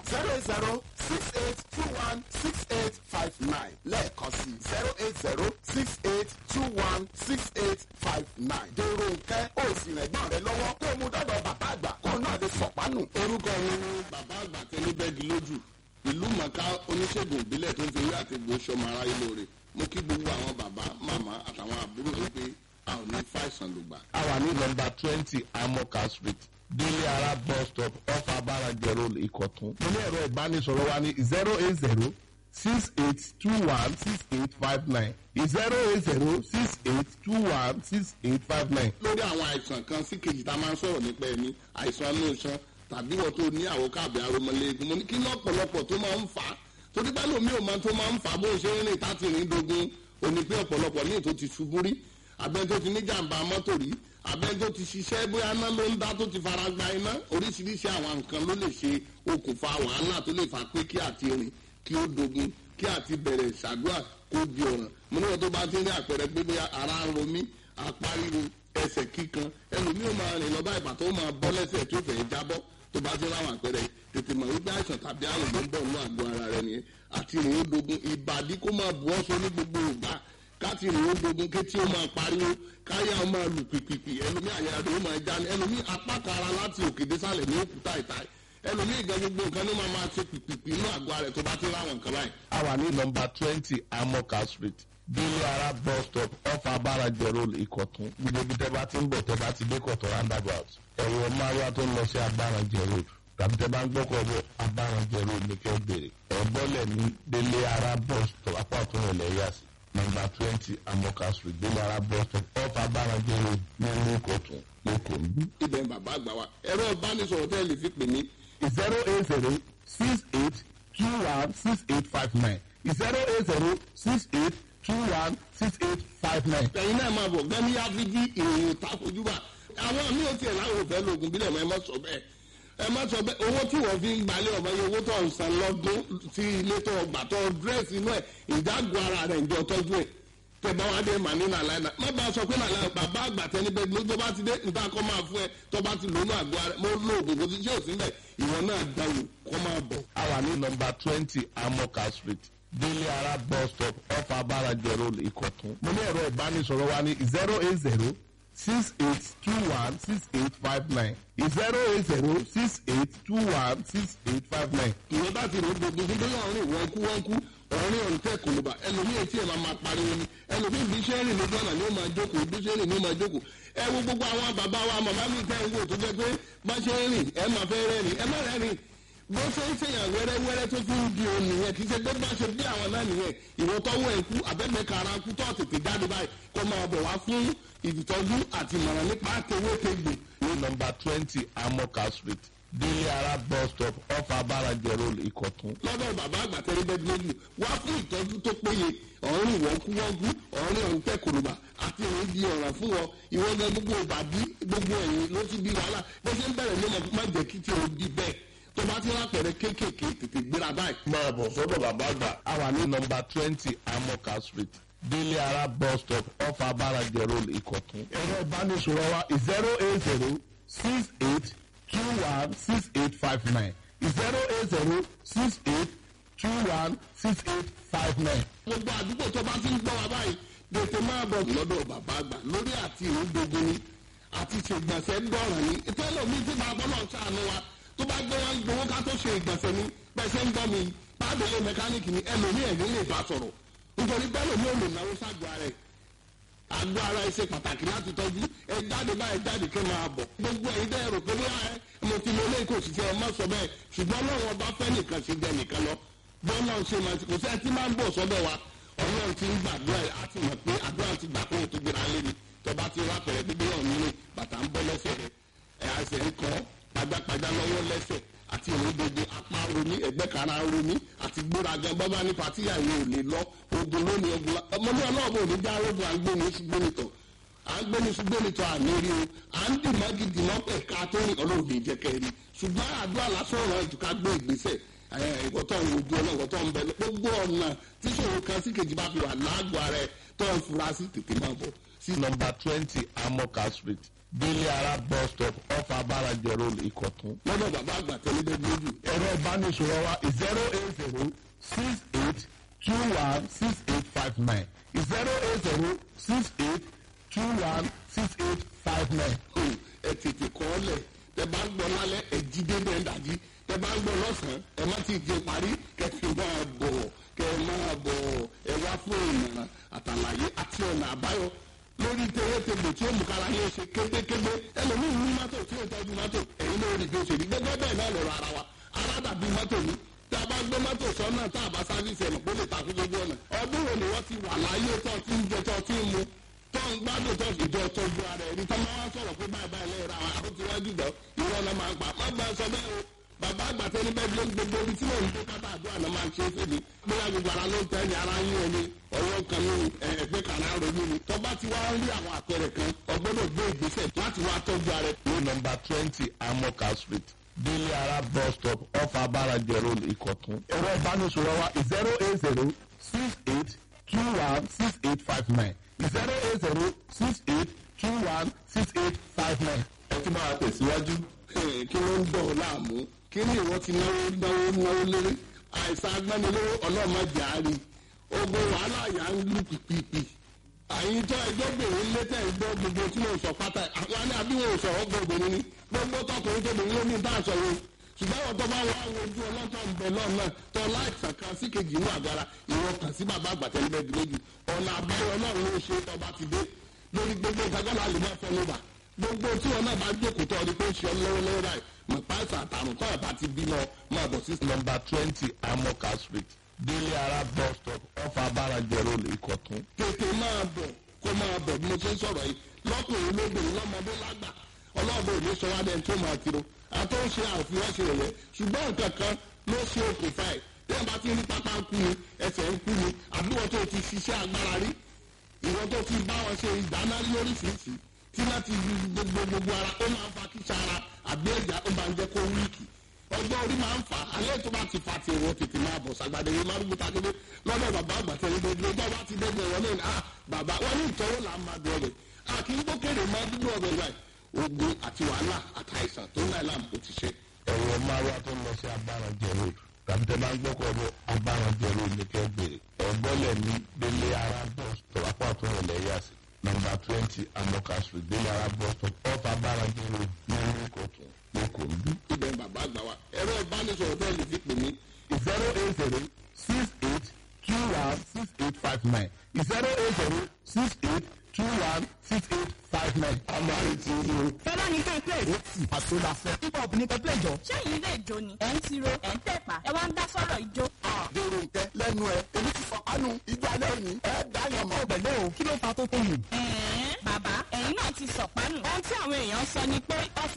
08068216859 lẹ́ẹ̀kan sí 08068216859. dèrò nkẹ́ ó sì rẹ̀gbọ́n rẹ lọ́wọ́ kó o mú dọ́dọ̀ bàbá àgbà kó o náà lè sọ̀pánù. orúkọ mi ni bàbá àgbà tẹ́lẹ̀ bẹ́ẹ̀gì lójú ìlú mọ̀ká oníṣègùn ìbílẹ̀ tó ń fi ewé àti egbò ṣọmọ aráyé lóore. mo kí gbogbo àwọn bàbá màmá àtàwọn àbúrò mi pé a ò ní fàìsàn lùgbà. a wà ní nọ́mbà 20 Amoka Street délé ara bus stop off Abarajẹ Road Ìkọ̀tún. mo ní ẹ̀rọ ìbánisọ̀rọ̀ wa ní 08068216859 08068216859. lórí àwọn àìsàn kan sí kejì tá a máa ń sọ̀rọ̀ nípa ẹni àìsàn inú iṣan tàbí wọ́n tó ní àwòkábẹ̀ aromọléegun. mo ní kí lọ́pọ̀lọpọ̀ tó máa ń fà á torí pé lómi ò máa tó máa ń fà á bó ṣe ń rìn táti rìn dogun òní pé ọ̀pọ̀lọpọ̀ ní ètò ti ṣubú rí abẹ́ni tó ti ní jàǹbá mọ́tò rí abẹ́ni tó ti ṣiṣẹ́ bóyá iná ló ń dá tó ti fara gba iná oríṣiríṣi àwọn nǹkan ló lè ṣe okùnfà wàhálà tó lè fà pé kí àti rìn kí ó dogun kí àti bẹ̀rẹ̀ ṣàdúrà kó di ọ̀ràn. mo ní wọn tó bá ti ní àpẹẹrẹ pé bóyá ara ń ro mí apá ríro ẹsẹ̀ kíkan ẹlòmíì ó máa rìn lọ bá ìgbà tó máa bọ́ lẹ́sẹ̀ tó fẹ́ jábọ́ tó bá ti láwọn àpẹẹrẹ tètè mọ̀ wípé àìsàn tàbí àrùn ló ń bọ̀ nínú àgọ́ ara rẹ nìyẹn àti rìn ó dogun ìbàdí kó máa bu ọ́sọ ní gbogbo ìgbà káti rìn ó dogun kétí ó máa pariwo káyà ó máa lù pìpìpì ẹlòmíì àyà rẹ̀ ó máa já ní ẹlòmíì apá kara láti òkè désàlẹ̀ ní òkúta ìtàì ẹlòmíì gan gbogbo nǹkan ló máa ṣe pìpìpì inú àgọ́ rẹ̀ tó bá ti láwọn nǹkan báyìí. a wà ní nọ́mbà 20 Amoka Street délé ara bus stop off Abarajẹ Road Ìkọ̀tún. gbogbo ibi tẹ́ bá ti ń bọ̀ tẹ́ bá ti dé Ìkọ̀tún roundabout ẹ̀wọ̀ márùwá tó ń lọ sí Abarajẹ Road tàbí tẹ́ bá ń gbọ́kọ̀ bọ̀ Abarajẹ Road ní kẹ́ bèrè ẹ̀gbọ́lẹ̀ ní délé ara bus stop apá ọ̀tún ilẹ̀ yà sí nọ́mbà 20 Amoka Street délé ara bus stop off Abarajẹ Road ní Ìkọ̀tún lẹ́kọ̀ọ́ níbí. ibẹ̀ ń bàbá àgbà wa ẹ̀rọ ìbánisọ̀rọ̀ tẹ́ lè fi pè mí 08068216859 08068216859. ẹ̀yin náà máa bọ̀ gẹ́mí áfíjí ìròyìn takojúbà àwọn míì ò tiẹ̀ láwọn òfẹ́ lóògùn bílẹ̀ mọ́ ẹ má sọ bẹ́ẹ̀ ẹ má sọ bẹ́ẹ̀ owó tí wọ́n fi ń gbalẹ̀ ọ̀bẹ yẹn owó tó ń san lọ́dún tí ilé tó gbà tó dírẹ́sì inú ẹ̀ ìdágò ara rẹ̀ ń jọ tọ́jú ẹ̀ tẹ bá wá dé màní nàlá iná má bá a sọ pé nàlá bàbá àgbà tẹni bẹ́ẹ̀ ló tó bá ti dé nǹkan kọ́ máa fún ẹ tó bá ti lónú àgọ́ ara mo lóògùn kò sí ṣé ò sí bẹ́ẹ̀ ìwọ náà dáwò kọ́ máa bọ̀. a wà ní nọ́mbà 20 Amoka Street délé ara bus stop off Abarajẹ Road Ìkọ̀tún. mo ní ẹ̀rọ ìbánisọ̀rọ̀ wa ní 08068216859 08068216859. ìwọ bá ti rò ó gbogbo gbogbo yà ọ̀rìn wọ́n kú ọ̀rìn ọ̀rìn tẹ̀ kò ló bá ẹlòmíì etí ẹ̀ máa pariwo ni ẹlòmíì bí iṣẹ́ rìn lójú ọ̀nà ni ó máa jókòó bí iṣẹ́ rìn ni ó máa jókòó. ẹ wo gbogbo àwọn bàbá wa màmá mi tẹ́ ń wò tó jẹ́ pé bá ṣe ń rìn ẹ máa fẹ́ rẹ́rìn ẹ má rẹ́rìn bó ṣe ń ṣèyàn wẹ́rẹ́wẹ́rẹ́ tó fi ń di òun nìyẹn kì í ṣe pé bá ṣe bí àwọn náà nìyẹn ìwọ tọ́wọ́ ẹ̀ kú abẹ́gbẹ́ kara kú tó tètè jáde báyìí kó máa bọ̀ wá fún ìtọ́jú àti ìmọ̀ràn nípa tewétegbò. ní nọ́mbà 20 Amoka Street délé ara bus stop off Abarajẹ Road Ìkọ̀tún. lọ́dọ̀ bàbá àgbà tẹ́lẹ̀ bẹ́ẹ̀ lójú wá fún ìtọ́jú tó péye ọ̀rìn wọ́nkúwọ́nkú ọ̀rìn ọ̀rìn tẹ́kùrùbà àti ìrìn di ọ̀ràn fún wọn ìwọ́n gan gbogbo ìbàdí gbogbo ẹ̀yìn ló ti di wàhálà bó ṣe ń bẹ̀rẹ̀ ló má jẹ́ kí tí o di bẹ́ẹ̀ tó bá ti rápẹ̀rẹ̀ kéékèèké tètè gbéra báyìí. máa bọ̀ sọ́dọ̀ bàbá àgbà. a wà ní nọ́mbà 20 Amoka Street délé ara bus stop off Abarajẹ Road Ìkọ̀tún. ẹ̀rọ ìbánisọ̀rọ̀ wa 08068216859 08068216859. gbogbo àdúgbò tó bá ti ń gbọ́ wa báyìí tètè máa bọ̀ lọ́dọ̀ bàbá àgbà lórí àti ìrúdogun ni àti ṣègbọ̀nsẹ̀ dọ̀ràn ni ìtẹ́lẹ̀ mi ti máa bọ́ náà ṣàánú wa tó bá gbé wọn gbowó ká tó ṣe ìgbọ̀nsẹ̀ ni bẹ́ẹ̀ ṣe ń gbọ́ mi pàdélé mẹkáníìkì ni ẹlòmíì ẹ̀dín lè bá sọ̀rọ̀ nítorí bẹ́ẹ̀ mi ò lè náwó ságọ́ ara ẹ̀ àgọ́ ara ẹ̀ ṣe pàtàkì láti tọ́jú ẹ jáde báyìí jáde kí n máa bọ̀ gbogbo ẹ̀yin dẹ́ rò pé mo ti lọ lẹ́yìn kò sì ṣe ẹ má sọ bẹ́ẹ̀ ṣùgbọ́n náà wọn bá fẹ́ nìkan ṣe jẹ nìkan lọ bọ́ọ̀lù ṣe máa ti kò sí ẹ tí máa ń bọ̀ sọ́dọ̀ wa ọlọ́run ti ń gbàdúrà ẹ̀ á ti mọ̀ pé àdúrà ti gbà kó o tó gbéra lé ni tọba ti rápẹ̀rẹ̀ gbígbé hàn nílé bàtà ń bọ́ lẹ́sẹ̀ rẹ̀ ẹ̀ àṣẹ ń kọ́ pajápajá lọ́wọ́ lẹ́sẹ̀ àti ìrìndòdò apá romi ẹgbẹ́ kara romi àti gbóraga bábá ní patíyà yìí ò lè lọ ogun lónìí ogun ọmọdé ọlọ́ọ̀bù ò ní já ogun àgbóni ṣùgbọ́nìtọ̀ àgbóni ṣùgbọ́nìtọ̀ àmírí o à ń dìmọ́ gidi mọ́ ẹ̀ka tó rìn ọlọ́run lè jẹ́ kẹrin ṣùgbọ́n àdúrà lásán ọ̀rọ̀ ìtùkà gbé ìgbésẹ̀ ìkọ̀tọ̀ ojú ọlọ́kọ̀tọ̀ ń bẹ gbogbo ọ̀nà tíṣòro kan sí kejì bá fi wà láàgọ̀ ara ẹ̀ tó ń fura sí tètè máa bọ̀. sí nọ́mbà 20 Amoka Street délé ara bus stop off abarajo road ìkọ̀tún. lọ́dọ̀ bàbá àgbà tẹ́lẹ̀ bẹ́ẹ̀ lójú. ẹ̀rọ ìbánisọ̀rọ̀ wa 08068216859 08068216859. ẹ tètè kọ́ ọ lẹ̀ tẹ bá ń gbọ́ lálẹ́ ẹ jí dédé ẹ dàjí tẹ bá ń gbọ́ lọ́sàn-án ẹ má ti jẹ parí kẹfì máa bọ̀ ẹ wá fún ìmọ̀ràn àtàlàyé àti ọ̀nà àbáyọ lórí tewétegbò tí ó mú kára yẹn ṣe kébékébé ẹlòmíín ní mọ́tò tí ó tọ́jú mọ́tò ẹ̀yin ló rí bí ó ṣe rí gẹ́gẹ́ bẹ́ẹ̀ náà lọ́rọ̀ ara wa ara dàbí mọ́tò ní tí a bá gbé mọ́tò sọ́nà tá a bá sáfíìsì ẹ̀nà kó lè takú lójú ọ̀nà ọdún wo ni wọ́n ti wà láyé tó ti ń jẹ tó ti ń mu tó ń gbádùn tó fi jọ tọ́jú ara ẹni tó máa ń sọ̀rọ̀ pé báyìí báyìí lẹ́yìn ra àwọn tó wájú gbọ́ ìwọ náà máa ń pa má gbà sọ bẹ́ẹ̀ o bàbá àgbà tẹni bẹ́ẹ̀ bí gbogbo ibi tí mò ń gbé kátà àdúrà náà máa ń ṣe é fèdè bóyá gbogbo ara ló ń tẹ́ ní ara yín ẹni ọwọ́ kan ní ẹgbẹ́ kan náà ronú ni tó bá ti wá rí àwọn àpẹẹrẹ kan ọgbọ́dọ̀ gbé ìgbésẹ̀ láti wá tọ́jú ara ẹ̀. ní nọ́mbà 20 amoka street délé ara bus stop off abarajo road ìkọ̀tún. ẹ̀rọ ìbánisọ̀rọ̀ wa 08068216859 08068216859. ẹ ti máa tẹ̀síwájú kí ló ń dọ̀ ọ́ láàmú kí ni ìwọ ti náwó lórí àìsàn agbánilówó ọlọ́mọdé àárín ogun wàhálà yà ń lù pìpìpì àyíjọ ẹjọ́ bèrè létẹ̀ ìgbọ́ gbogbo tí mo sọ pátá àwọn àní àbí wọn ò sọ ọgbọ obìnrin ni gbogbo tọkùnrin tóbìnrin ló ní bá aṣọ yìí ṣùgbọ́n àwọn tó bá wà àwọn ojú ọlọ́tọ̀ ń bẹ lọ́nà tó láìsàn kan sí kejì ní àgàrà ìwọ kàn sí bàbá àgbàtẹ́lẹ́bẹ̀ lójú ọ̀nà àbáyọ náà ló ṣe tọba ti dé lórí gbogbo ìtagbọ́nà lè má fẹnu bà gbogbo tí wọn náà bá jókòó tó ọdún pé ń ṣe lọ́wọ́lọ́wọ́ báyìí mọ̀ páìsà àtàrùn tó ẹ̀ bá ti bí lọ máa bọ̀ sí. nọ́mbà 20 amoka street délé ara bus stop off abarajo road ìkọ̀tún. tètè máa bọ̀ kó máa bọ̀ bí mo ṣe ń sọ̀rọ̀ yìí lọ́kùnrin lóbìnrin lọ́mọdé lágbà ọlọ́ọ̀bẹ òní sọ wá dẹ́n tó máa tiro àtọ́ ń ṣe àfihàn rẹ̀ ṣùgbọ́n nǹkan kan ló ṣe okùnfà ẹ̀ tí wọ́n bá ti rí pápá ń kú ni ẹsẹ̀ ń kú ni àbúrò tó ti ṣiṣẹ́ agbára rí ìwọ́n tó ti bá wọn ṣe ìdáná lóríṣiríṣi tí láti gbogbo ara ó máa ń fa kíṣà ara àbí ẹ̀já ó máa ń jẹ́ kó wíìkì ọjọ́ orí máa ń fà á alẹ́ tó bá ti fa ti ìwọ tètè máa bọ̀ sàgbàdé yìí máa ń gbé takédé lọ́dọ̀ bàbá àgbàtẹ́ ní gbogbo ọjọ́ bá ti dẹ́gbẹ̀ wọn náà bàbá wọn ní ìtọ́wò là ń máa dùn ọbẹ̀ kì í gbókèrè máa dúdú ọbẹ̀ báyìí ogun àti wàhálà àtàìsàn tó ń láì láàmú kò ti ṣe. ẹ̀rọ márùá tó ń lọ sí abarajo road tàbí tẹ máa ń gbọ́kọ̀ ọ̀dọ̀ abarajo road ní kẹ́ bèrè ẹ̀gbọ́lẹ̀ ní délé ara bus stop apá tó ń lẹ̀ yá sí nọ́mbà 20 amoka street délé ara bus stop off abarajo road ní ìkọ̀tún lẹ́kọ̀ọ́ ibẹ̀ bàbá àgbà wa ẹ̀rọ ìbánisọ̀rọ̀ bẹ́ẹ̀ lè fi pè mí 08068216859 08068216859. àmàlí ti ń lo. fẹ́lá ní kẹ́ play. ó sì pàṣẹ la fẹ́. hip hop ní kẹ́ play jọ. ṣẹ́yìn ilé ìjó ni ẹ̀ ń tiro ẹ̀ ń tẹ̀pá ẹ wá ń dá sọ́rọ̀ ìjó. dèrò nkẹ lẹ́nu ẹ èmi ti fọ kánú ìjọ alẹ́ òní ẹ dáyọ̀ mọ́. ọ̀bẹ̀lẹ̀ o kí ló fa tó tó yìí. bàbá ẹ̀yin náà ti sọ̀pánù. ohun tí àwọn èèyàn sọ ni pé